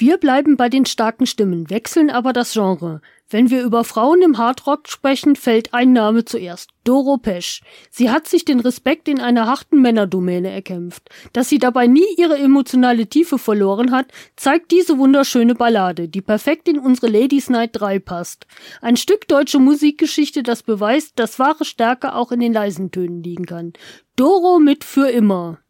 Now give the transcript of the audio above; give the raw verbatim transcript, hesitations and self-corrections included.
Wir bleiben bei den starken Stimmen, wechseln aber das Genre. Wenn wir über Frauen im Hardrock sprechen, fällt ein Name zuerst. Doro Pesch. Sie hat sich den Respekt in einer harten Männerdomäne erkämpft. Dass sie dabei nie ihre emotionale Tiefe verloren hat, zeigt diese wunderschöne Ballade, die perfekt in unsere Ladies Night drei passt. Ein Stück deutsche Musikgeschichte, das beweist, dass wahre Stärke auch in den leisen Tönen liegen kann. Doro mit Für immer.